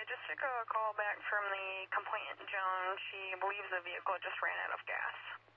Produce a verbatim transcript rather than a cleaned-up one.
just took a call back from the complainant, Joan. She believes the vehicle just ran out of gas.